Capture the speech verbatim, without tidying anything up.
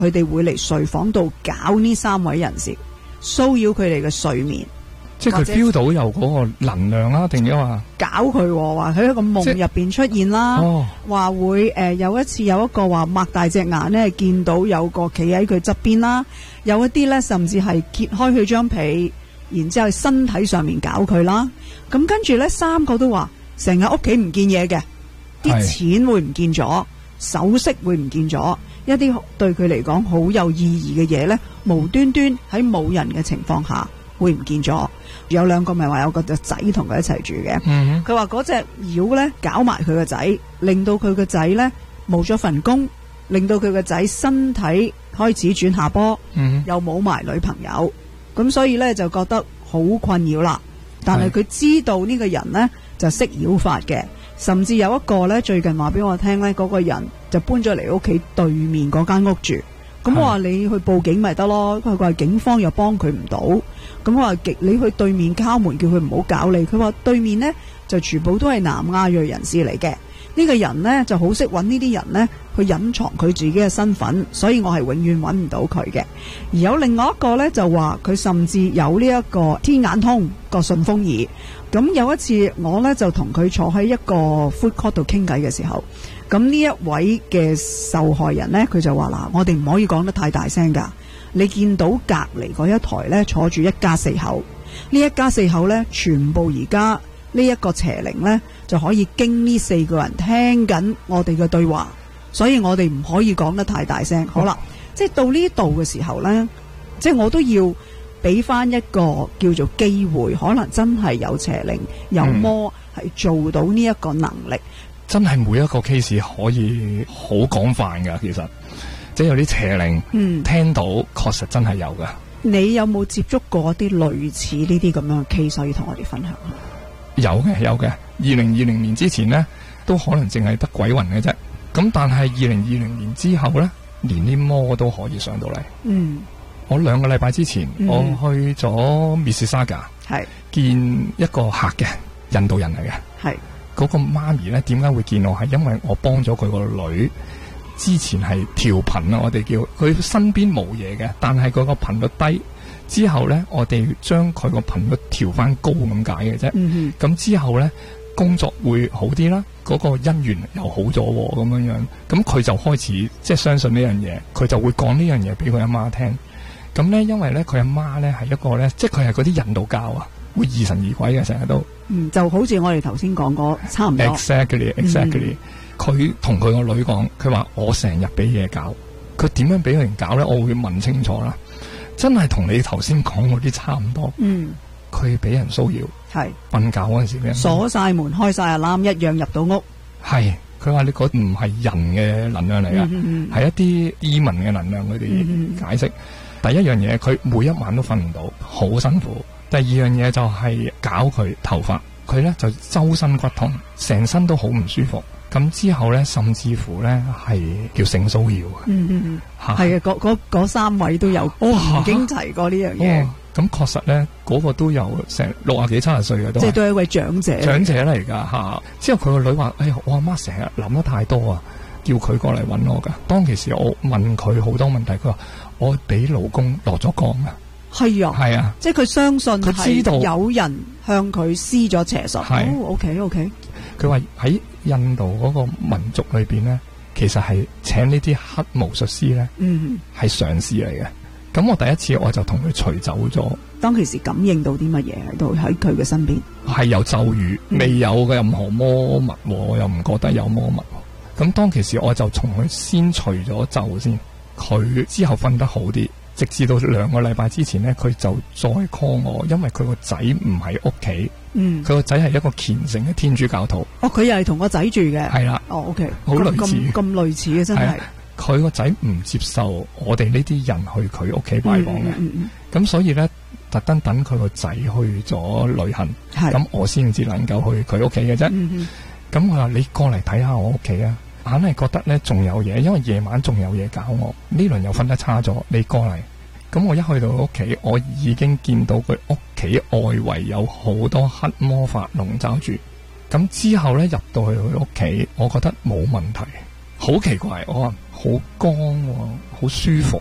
佢哋會嚟睡房度搞呢三位人士，騷擾佢哋嘅睡眠。 即係佢 feel 到有嗰個能量啦，定咗話搞佢，話喺一個夢入邊出現啦，話、哦、會誒、呃、有一次有一個話擘大隻眼咧，見到有個企喺佢側邊啦，有一啲咧甚至係揭開佢張被，然之後喺身體上面搞佢啦。咁跟住咧，三個都話成日屋企唔見嘢嘅，啲錢會唔見咗，首飾會唔見咗，一啲對佢嚟講好有意義嘅嘢咧，無端端喺冇人嘅情況下會唔見咗。有兩個咪話有個仔同佢一齊住嘅，佢話嗰隻妖咧搞埋佢個仔，令到佢個仔咧冇咗份工，令到佢個仔身體開始轉下坡，嗯、又冇埋女朋友，咁所以咧就覺得好困擾啦。但係佢知道呢個人咧就識妖法嘅，甚至有一個咧最近話俾我聽咧，嗰、嗰個人就搬咗嚟屋企對面嗰間屋住。咁我話你去報警咪得咯，佢話警方又幫佢唔到。咁我話你去對面敲門叫佢唔好搞你，佢話對面呢就全部都係南亞裔人士嚟嘅，呢、呢個人呢就好識揾呢啲人呢去隱藏佢自己嘅身份，所以我係永遠揾唔到佢嘅。而有另外一個呢，就話佢甚至有呢一個天眼通個順風耳。咁有一次我呢就同佢坐喺一個 food court 度傾偈嘅時候，咁呢一位嘅受害人呢，佢就話嗱，我哋唔可以講得太大聲噶。你見到隔離嗰一台呢，坐住一家四口，呢一家四口呢，全部而家呢一個邪靈呢，就可以經呢四個人聽緊我哋嘅對話，所以我哋唔可以講得太大聲。好啦，即係到呢度嘅時候呢，即係我都要俾翻一個叫做機會，可能真係有邪靈有魔係做到呢一個能力。 真係每一個 case 可以好廣泛噶，其實即係有啲邪靈，嗯，聽到確實真係有噶。 你有冇接觸過啲類似呢啲咁樣嘅 case 可以同我哋分享？ 有嘅，有嘅。二零二零年之前呢，都可能淨係得鬼魂嘅啫。咁但係二零二零年之後呢，連啲魔都可以上到嚟。嗯，我兩個禮拜之前，嗯、我去咗 Mississauga， 係見一個客嘅印度人嚟嘅，係。嗰個媽咪咧，點解會見我？係因為我幫咗佢個女，之前係調頻啊，我哋叫佢身邊冇嘢嘅，但係佢個頻率低。之後咧，我哋將佢個頻率調翻高咁解嘅啫。咁、嗯、之後咧，工作會好啲啦，嗰、嗰個姻緣又好咗咁樣樣。咁佢就開始即係相信呢樣嘢，佢就會講呢樣嘢俾佢阿媽聽。咁咧，因為咧佢阿媽咧係一個咧，即係佢係嗰啲印度教啊，會疑神疑鬼嘅，成日都。 嗯，就好似我哋頭先講過，差唔多。 Exactly, exactly。佢同佢個女講，佢話我成日俾嘢搞，佢點樣俾人搞咧？我會問清楚啦。真係同你頭先講嗰啲差唔多。嗯，佢俾人騷擾，係瞓覺嗰陣時俾人鎖晒門、開晒alarm，一樣入到屋。 係，佢話你嗰唔係人嘅能量嚟噶，係、嗯嗯、一啲 demon 嘅能量。佢哋解釋、嗯嗯、第一樣嘢，佢每一晚都瞓唔到，好辛苦。第二樣嘢就係搞佢頭髮，佢咧就周身骨痛，成身都好唔舒服。咁之後咧，甚至乎咧係叫性騷擾。嗯嗯嗯， 係啊，嗰嗰三位都有曾經提過呢樣嘢。 咁確實咧，嗰、嗰個都有成六啊幾七十歲嘅都。 即係都係一位長者。 長者嚟㗎嚇。之後佢個女話：哎呀，我阿媽成日諗得太多啊，叫佢過嚟揾我㗎。當其時我問佢好多問題，佢話我俾老公落咗降啊。 係啊，係啊，即係佢相信佢知道有人向佢施咗邪術。哦 ，OK OK。 佢話喺印度嗰個民族裏邊咧，其實係請呢啲黑巫術師咧，嗯，係上司嚟嘅。咁我第一次我就同佢除走咗。 當其時感應到啲乜嘢喺度喺佢嘅身邊？ 係有咒語，嗯、未有嘅任何魔物，我又唔覺得有魔物。咁當其時我就從佢先除咗咒先，佢之後瞓得好啲。直至到兩個禮拜之前咧，佢就再 call 我，因為佢個仔唔喺屋企。嗯，佢個仔係一個虔誠嘅天主教徒。哦， 佢又係同個仔住嘅。係啦。哦 ，OK， 好類似， 咁類似嘅真係。 佢個仔唔接受我哋呢啲人去佢屋企拜訪嘅。嗯嗯。咁、嗯、所以咧，特登等佢個仔去咗旅行，咁我先至能夠去佢屋企嘅啫。嗯，咁我話你過嚟睇下我屋企啊！硬係覺得咧仲有嘢，因為夜晚仲有嘢搞我。呢輪又瞓得差咗，你過嚟。咁我一去到屋企，我已經見到佢屋企外圍有好多黑魔法籠罩住。咁之後咧入到去佢屋企，我覺得冇問題。 好奇怪，我話好乾喎，好舒服